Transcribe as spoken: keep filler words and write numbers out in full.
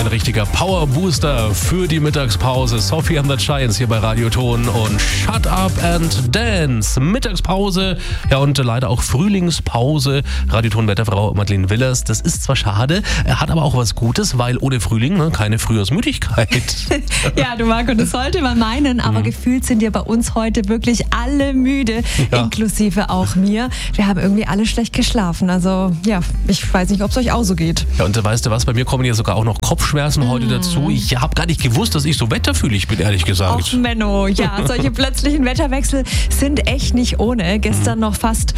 Ein richtiger Power-Booster für die Mittagspause. Sophie and the Giants hier bei Radioton und Shut Up and Dance. Mittagspause, ja und leider auch Frühlingspause. Radioton-Wetterfrau Madeleine Willers. Das ist zwar schade, er hat aber auch was Gutes, weil ohne Frühling ne, keine Frühjahrsmüdigkeit. Ja, du Marco, das sollte man meinen, aber mhm. gefühlt sind ja bei uns heute wirklich alle müde, ja. inklusive auch mir. Wir haben irgendwie alle schlecht geschlafen. Also ja, ich weiß nicht, ob es euch auch so geht. Ja, und weißt du was, bei mir kommen ja sogar auch noch Kopfschmerzen heute mm. dazu. Ich habe gar nicht gewusst, dass ich so wetterfühlig bin, ehrlich gesagt. Och Menno, ja, solche plötzlichen Wetterwechsel sind echt nicht ohne. Gestern mm. noch fast